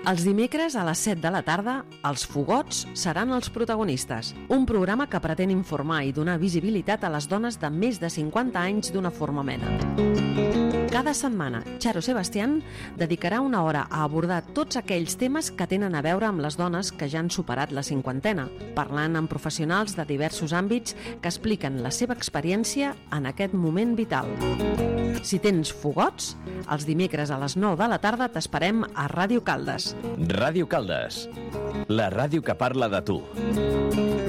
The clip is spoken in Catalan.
Els dimecres a les 7 de la tarda, els fogots seran els protagonistes. Un programa que pretén informar i donar visibilitat a les dones de més de 50 anys d'una forma amena. Cada setmana, Charo Sebastián dedicarà una hora a abordar tots aquells temes que tenen a veure amb les dones que ja han superat la cinquantena, parlant amb professionals de diversos àmbits que expliquen la seva experiència en aquest moment vital. Si tens fogots, els dimecres a les 9 de la tarda t'esperem a Ràdio Caldes. Ràdio Caldes, la ràdio que parla de tu.